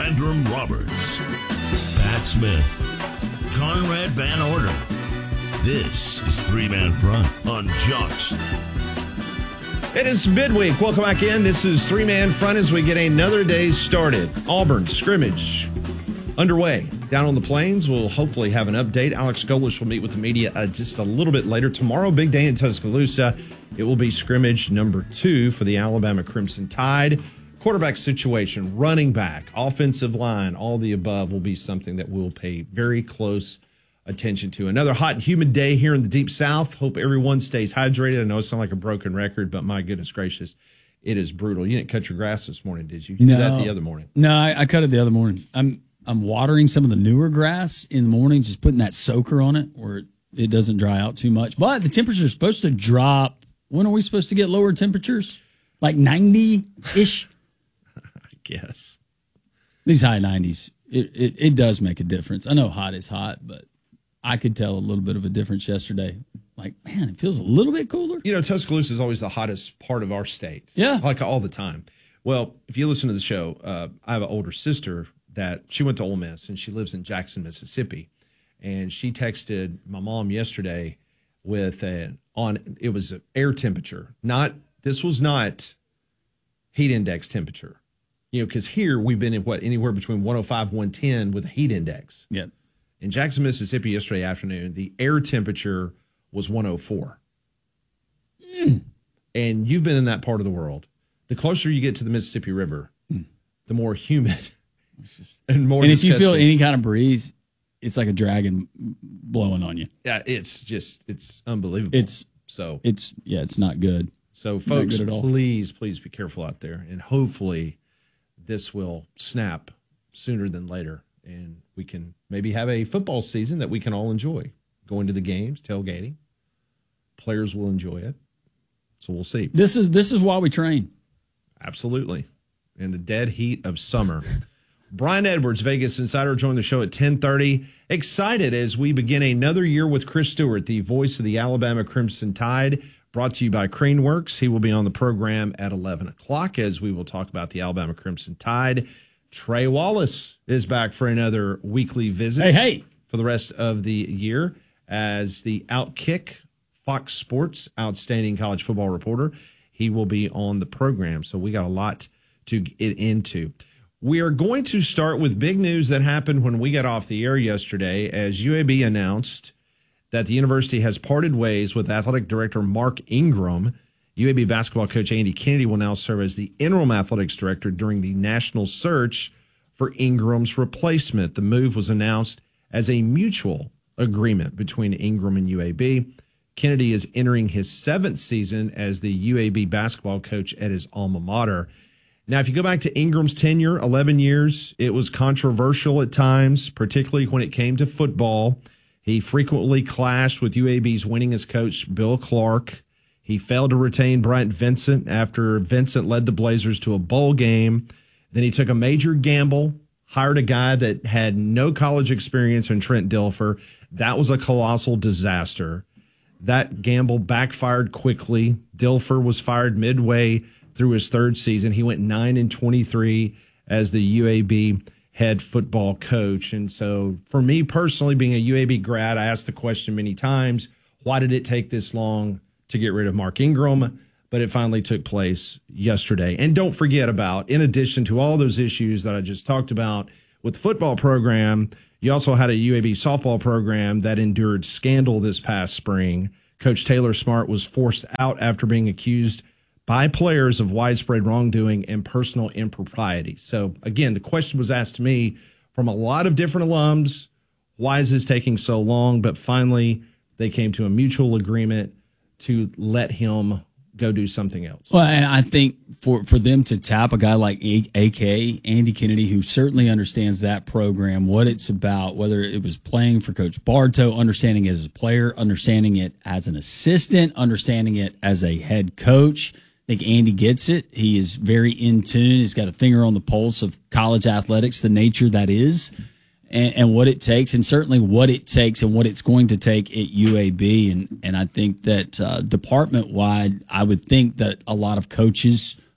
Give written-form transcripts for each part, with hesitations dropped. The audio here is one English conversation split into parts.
Landrum Roberts, Pat Smith, Conrad Van Order. This is Three Man Front on Jocks. It is midweek. Welcome back in. This is Three Man Front as we get another day started. Auburn scrimmage underway down on the plains. We'll hopefully have an update. Alex Golesh will meet with the media just a little bit later. Tomorrow, big day in Tuscaloosa. It will be scrimmage number 2 for the Alabama Crimson Tide. Quarterback situation, running back, offensive line, all the above will be something that we'll pay very close attention to. Another hot and humid day here in the Deep South. Hope everyone stays hydrated. I know it sounds like a broken record, but my goodness gracious, it is brutal. You didn't cut your grass this morning, did you? You did that the other morning. No, I cut it the other morning. I'm watering some of the newer grass in the morning, just putting that soaker on it where it doesn't dry out too much. But the temperature is supposed to drop. When are we supposed to get lower temperatures? Like 90-ish? I guess. These high 90s, it does make a difference. I know hot is hot, but I could tell a little bit of a difference yesterday. Like, man, it feels a little bit cooler. You know, Tuscaloosa is always the hottest part of our state. Yeah. Like all the time. Well, if you listen to the show, I have an older sister that she went to Ole Miss, and she lives in Jackson, Mississippi. And she texted my mom yesterday with it was air temperature. This was not heat index temperature. You know, because here we've been in anywhere between 105, 110 with a heat index. Yeah. In Jackson, Mississippi yesterday afternoon, the air temperature was 104. And you've been in that part of the world. The closer you get to the Mississippi River, the more humid and more if you disgusting. feel any kind of breeze, it's like a dragon blowing on you. Yeah, it's unbelievable. It's not good. So folks, good at all. please be careful out there. And hopefully this will snap sooner than later. And we can maybe have a football season that we can all enjoy. Going to the games, tailgating. Players will enjoy it. So we'll see. This is why we train. Absolutely. In the dead heat of summer. Brian Edwards, Vegas Insider, joined the show at 10:30. Excited as we begin another year with Chris Stewart, the voice of the Alabama Crimson Tide, brought to you by Craneworks. He will be on the program at 11 o'clock as we will talk about the Alabama Crimson Tide. Trey Wallace is back for another weekly visit. Hey. For the rest of the year as the Outkick Fox Sports outstanding college football reporter. He will be on the program, so we got a lot to get into. We are going to start with big news that happened when we got off the air yesterday as UAB announced that the university has parted ways with athletic director Mark Ingram. UAB basketball coach Andy Kennedy will now serve as the interim athletics director during the national search for Ingram's replacement. The move was announced as a mutual agreement between Ingram and UAB. Kennedy is entering his 7th season as the UAB basketball coach at his alma mater. Now, if you go back to Ingram's tenure, 11 years, it was controversial at times, particularly when it came to football. He frequently clashed with UAB's winningest coach, Bill Clark. He failed to retain Bryant Vincent after Vincent led the Blazers to a bowl game. Then he took a major gamble, hired a guy that had no college experience in Trent Dilfer. That was a colossal disaster. That gamble backfired quickly. Dilfer was fired midway through his 3rd season. He went 9-23 as the UAB head football coach. And so for me personally, being a UAB grad, I asked the question many times, why did it take this long to get rid of Mark Ingram? But it finally took place yesterday. And don't forget about, in addition to all those issues that I just talked about with the football program, you also had a UAB softball program that endured scandal this past spring. Coach Taylor Smart was forced out after being accused by players of widespread wrongdoing and personal impropriety. So, again, the question was asked to me from a lot of different alums, why is this taking so long? But finally, they came to a mutual agreement to let him go do something else. Well, and I think for them to tap a guy like AK, Andy Kennedy, who certainly understands that program, what it's about, whether it was playing for Coach Bartow, understanding it as a player, understanding it as an assistant, understanding it as a head coach. I think Andy gets it. He is very in tune. He's got a finger on the pulse of college athletics, the nature that is, and what it takes, and certainly what it takes and what it's going to take at UAB. And I think that department-wide, I would think that a lot of coaches, a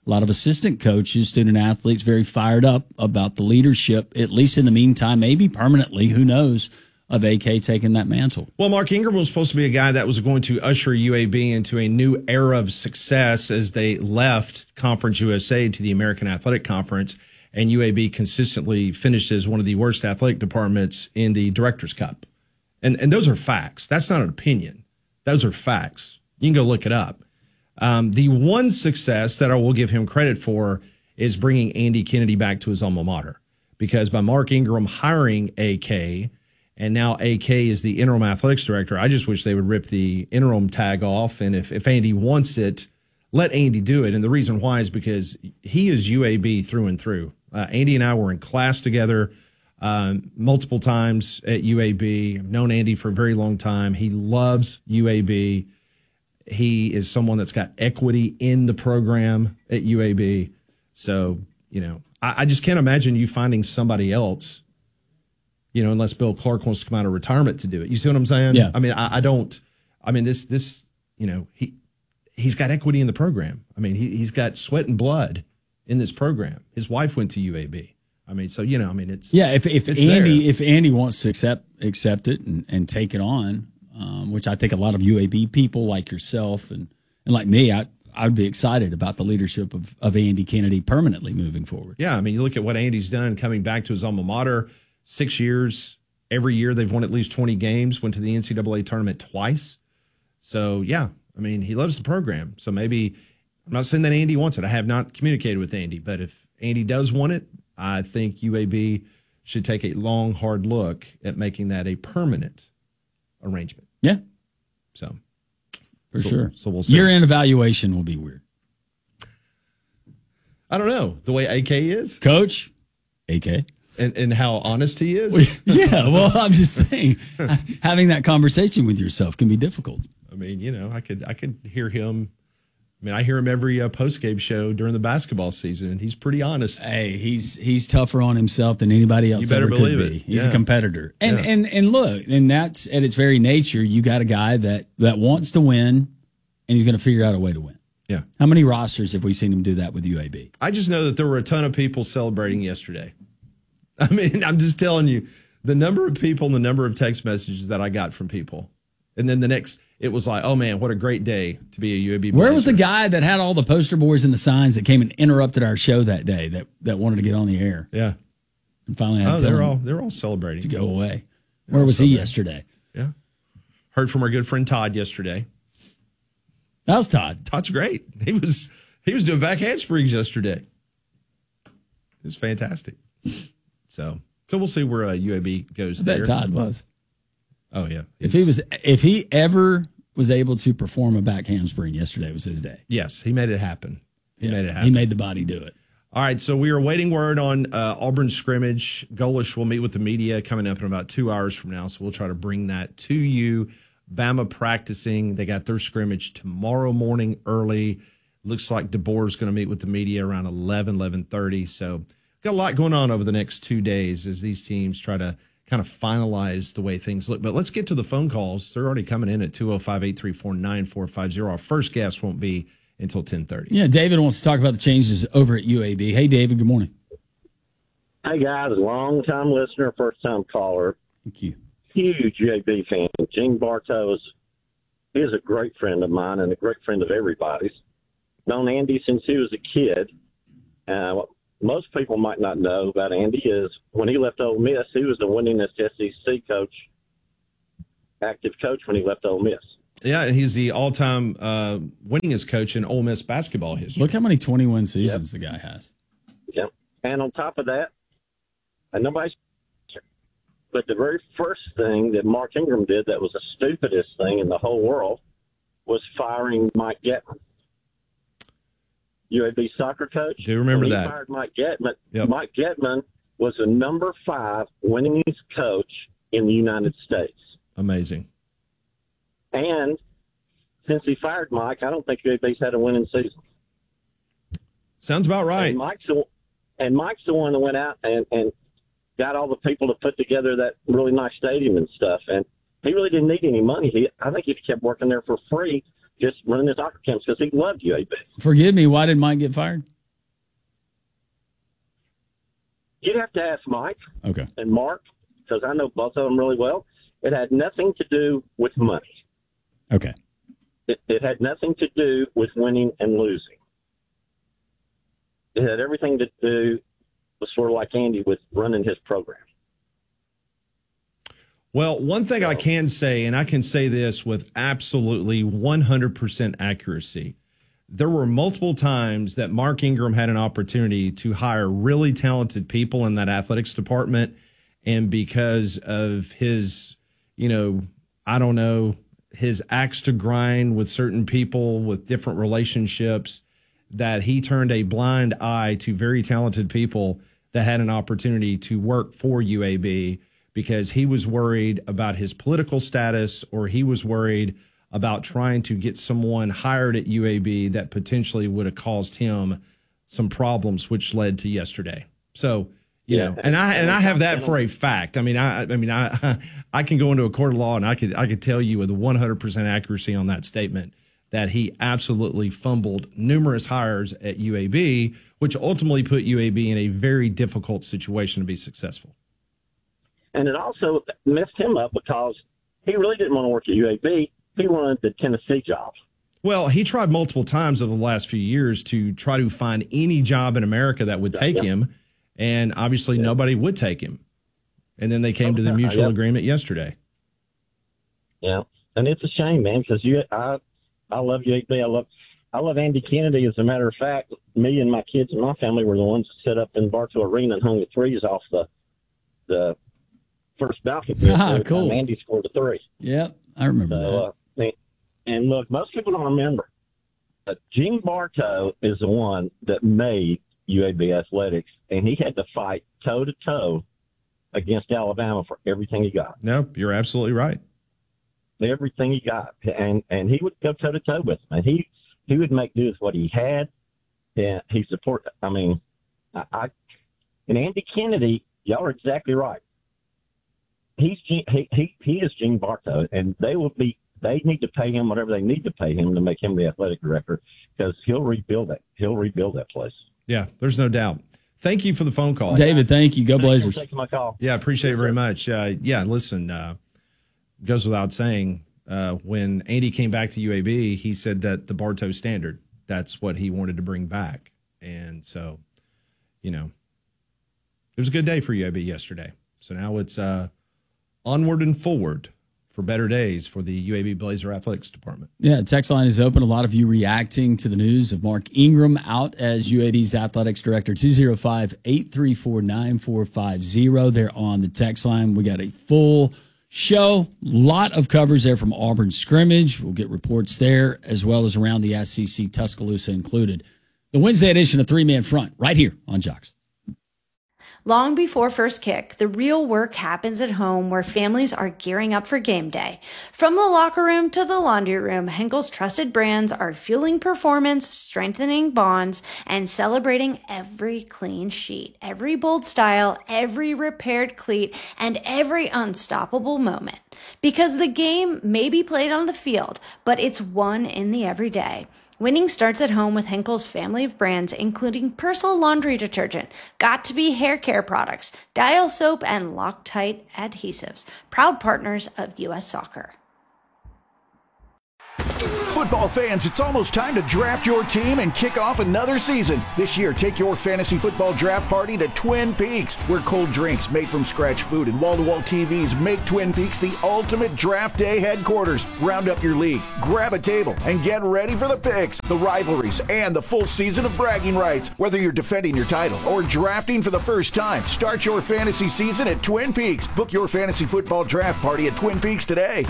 A lot of assistant coaches, student athletes, very fired up about the leadership, at least in the meantime, maybe permanently, who knows, of AK taking that mantle. Well, Mark Ingram was supposed to be a guy that was going to usher UAB into a new era of success as they left Conference USA to the American Athletic Conference, and UAB consistently finished as one of the worst athletic departments in the Directors' Cup. And those are facts. That's not an opinion. Those are facts. You can go look it up. The one success that I will give him credit for is bringing Andy Kennedy back to his alma mater, because by Mark Ingram hiring AK, and now AK is the interim athletics director, I just wish they would rip the interim tag off. And if Andy wants it, let Andy do it. And the reason why is because he is UAB through and through. Andy and I were in class together multiple times at UAB. I've known Andy for a very long time. He loves UAB. He is someone that's got equity in the program at UAB. So, I just can't imagine you finding somebody else, unless Bill Clark wants to come out of retirement to do it. You see what I'm saying? Yeah. I mean, I don't. I mean, this, he's got equity in the program. I mean, he's got sweat and blood in this program. His wife went to UAB. I mean, so it's if Andy wants to accept it and take it on, which I think a lot of UAB people like yourself and like me, I'd be excited about the leadership of Andy Kennedy permanently moving forward. Yeah, I mean, you look at what Andy's done coming back to his alma mater. 6 years, every year they've won at least 20 games, went to the NCAA tournament twice. So, yeah, I mean, he loves the program. So maybe, I'm not saying that Andy wants it. I have not communicated with Andy, but if Andy does want it, I think UAB should take a long, hard look at making that a permanent arrangement. Yeah. So sure. So we'll see. Year-end evaluation will be weird. I don't know. The way AK is? Coach, AK. And how honest he is? Yeah, well, I'm just saying, having that conversation with yourself can be difficult. I mean, I could hear him. I mean, I hear him every post-game show during the basketball season, and he's pretty honest. Hey, he's tougher on himself than anybody else ever could be. He's a competitor. And look, and that's at its very nature, you got a guy that wants to win, and he's going to figure out a way to win. Yeah. How many rosters have we seen him do that with UAB? I just know that there were a ton of people celebrating yesterday. I mean, I'm just telling you, the number of people and the number of text messages that I got from people. And then it was like, oh, man, what a great day to be a UAB. Where was the guy that had all the poster boards and the signs that came and interrupted our show that day that wanted to get on the air? Yeah. And finally had they're all celebrating. To go away. Where was he yesterday? Yeah. Heard from our good friend Todd yesterday. That was Todd. Todd's great. He was doing back handsprings yesterday. It was fantastic. So we'll see where UAB goes there. I bet Todd was. Oh yeah. If he ever was able to perform a back handspring, yesterday was his day. Yes, he made it happen. He made the body do it. All right, so we are waiting word on Auburn scrimmage. Golesh will meet with the media coming up in about 2 hours from now, so we'll try to bring that to you. Bama practicing. They got their scrimmage tomorrow morning early. Looks like DeBoer is going to meet with the media around 11:30. So got a lot going on over the next 2 days as these teams try to kind of finalize the way things look. But let's get to the phone calls. They're already coming in at 205-834-9450. Our first guest won't be until 10:30. Yeah, David wants to talk about the changes over at UAB. Hey, David, good morning. Hey, guys, long-time listener, first-time caller. Thank you. Huge UAB fan. Gene Bartow is a great friend of mine and a great friend of everybody's. Known Andy since he was a kid. What most people might not know about Andy is when he left Ole Miss, he was the winningest SEC coach, active coach when he left Ole Miss. Yeah, and he's the all-time winningest coach in Ole Miss basketball history. Look how many 21 seasons the guy has. Yep. And on top of that, but the very first thing that Mark Ingram did that was the stupidest thing in the whole world was firing Mike Getman, UAB soccer coach. Do you remember that? He fired Mike Getman. Yep. Mike Getman was the number 5 winningest coach in the United States. Amazing. And since he fired Mike, I don't think UAB's had a winning season. Sounds about right. And Mike's the one that went out and got all the people to put together that really nice stadium and stuff. And he really didn't need any money. I think he kept working there for free, just running his soccer camps because he loved UAB. Forgive me, why did Mike get fired? You'd have to ask Mike Okay. and Mark, because I know both of them really well. It had nothing to do with money. Okay. It had nothing to do with winning and losing. It had everything to do with sort of like Andy with running his program. Well, one thing I can say, and I can say this with absolutely 100% accuracy, there were multiple times that Mark Ingram had an opportunity to hire really talented people in that athletics department. And because of his, his axe to grind with certain people with different relationships, that he turned a blind eye to very talented people that had an opportunity to work for UAB because he was worried about his political status, or he was worried about trying to get someone hired at UAB that potentially would have caused him some problems, which led to yesterday. So, and I have that for a fact. I mean, I can go into a court of law and I could tell you with 100% accuracy on that statement that he absolutely fumbled numerous hires at UAB, which ultimately put UAB in a very difficult situation to be successful. And it also messed him up because he really didn't want to work at UAB. He wanted the Tennessee job. Well, he tried multiple times over the last few years to try to find any job in America that would take him, and obviously nobody would take him. And then they came to the mutual agreement yesterday. Yeah, and it's a shame, man, because I love UAB. I love Andy Kennedy. As a matter of fact, me and my kids and my family were the ones that set up in Bartow Arena and hung the threes off the first balcony. Cool. Andy scored a three. Yep, I remember that. And look, most people don't remember, but Gene Bartow is the one that made UAB athletics, and he had to fight toe-to-toe against Alabama for everything he got. No, you're absolutely right. Everything he got, and he would go toe-to-toe with him, and he would make do with what he had, and he support. I mean, and Andy Kennedy, y'all are exactly right. He is Gene Bartow, and they need to pay him whatever they need to pay him to make him the athletic director, because he'll rebuild it. He'll rebuild that place. Yeah, there's no doubt. Thank you for the phone call, David. Thank you. Go Blazers. Thanks for taking my call. Yeah, appreciate it very much. Listen, goes without saying, when Andy came back to UAB, he said that the Bartow standard, that's what he wanted to bring back. And so, it was a good day for UAB yesterday. So now it's onward and forward for better days for the UAB Blazer Athletics Department. Yeah, text line is open. A lot of you reacting to the news of Mark Ingram out as UAB's athletics director. 205-834-9450. They're on the text line. We got a full show. Lot of covers there from Auburn scrimmage. We'll get reports there as well as around the SEC, Tuscaloosa included. The Wednesday edition of Three Man Front right here on Jocks. Long before first kick, the real work happens at home where families are gearing up for game day. From the locker room to the laundry room, Henkel's trusted brands are fueling performance, strengthening bonds, and celebrating every clean sheet, every bold style, every repaired cleat, and every unstoppable moment. Because the game may be played on the field, but it's won in the everyday. Winning starts at home with Henkel's family of brands, including Persil laundry detergent, Got2b hair care products, Dial soap, and Loctite adhesives. Proud partners of U.S. Soccer. Football fans, it's almost time to draft your team and kick off another season. This year, take your fantasy football draft party to Twin Peaks, where cold drinks made from scratch food and wall-to-wall TVs make Twin Peaks the ultimate draft day headquarters. Round up your league, grab a table, and get ready for the picks, the rivalries, and the full season of bragging rights. Whether you're defending your title or drafting for the first time, start your fantasy season at Twin Peaks. Book your fantasy football draft party at Twin Peaks today.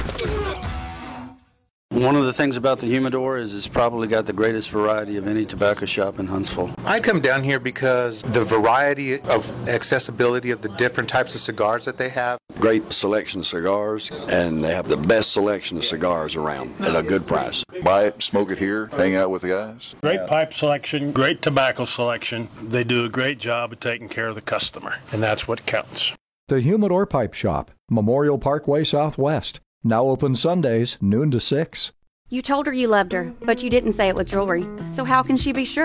One of the things about the Humidor is it's probably got the greatest variety of any tobacco shop in Huntsville. I come down here because the variety of accessibility of the different types of cigars that they have. Great selection of cigars, and they have the best selection of cigars around at a good price. Buy it, smoke it here, hang out with the guys. Great pipe selection, great tobacco selection. They do a great job of taking care of the customer, and that's what counts. The Humidor Pipe Shop, Memorial Parkway Southwest. Now open Sundays, noon to 6. You told her you loved her, but you didn't say it with jewelry. So how can she be sure?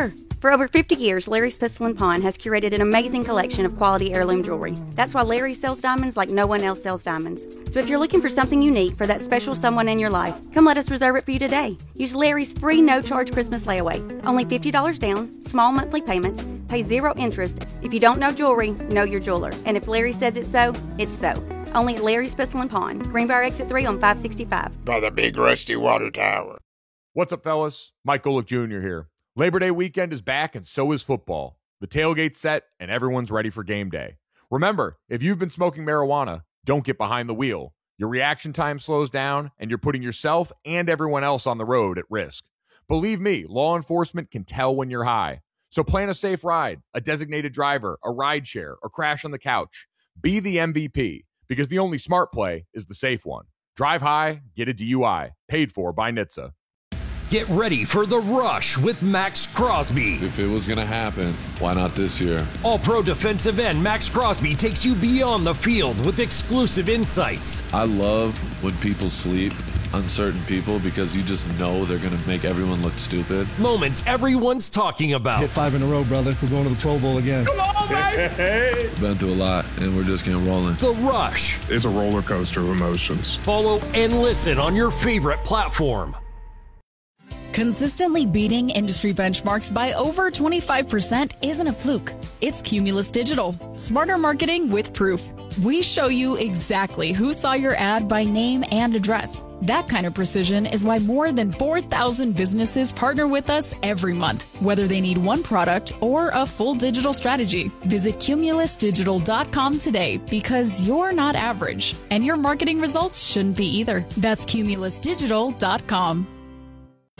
For over 50 years, Larry's Pistol and Pawn has curated an amazing collection of quality heirloom jewelry. That's why Larry sells diamonds like no one else sells diamonds. So if you're looking for something unique for that special someone in your life, come let us reserve it for you today. Use Larry's free no-charge Christmas layaway. Only $50 down, small monthly payments, pay 0 interest. If you don't know jewelry, know your jeweler. And if Larry says it's so, it's so. Only at Larry's Pistol and Pawn, Greenbrier Exit 3 on 565. By the big rusty water tower. What's up, fellas? Mike Golick Jr. here. Labor Day weekend is back, and so is football. The tailgate's set, and everyone's ready for game day. Remember, if you've been smoking marijuana, don't get behind the wheel. Your reaction time slows down, and you're putting yourself and everyone else on the road at risk. Believe me, law enforcement can tell when you're high. So plan a safe ride, a designated driver, a ride share, or crash on the couch. Be the MVP, because the only smart play is the safe one. Drive high, get a DUI. Paid for by NHTSA. Get ready for The Rush with Max Crosby. If it was going to happen, why not this year? All-pro defensive end Max Crosby takes you beyond the field with exclusive insights. I love when people sleep, uncertain people, because you just know they're going to make everyone look stupid. Moments everyone's talking about. Hit 5 in a row, brother. We're going to the Pro Bowl again. Come on, baby! Been through a lot, and we're just getting rolling. The Rush. It's a roller coaster of emotions. Follow and listen on your favorite platform. Consistently beating industry benchmarks by over 25% isn't a fluke. It's Cumulus Digital. Smarter marketing with proof. We show you exactly who saw your ad by name and address. That kind of precision is why more than 4,000 businesses partner with us every month, whether they need one product or a full digital strategy. Visit cumulusdigital.com today, because you're not average, and your marketing results shouldn't be either. That's cumulusdigital.com.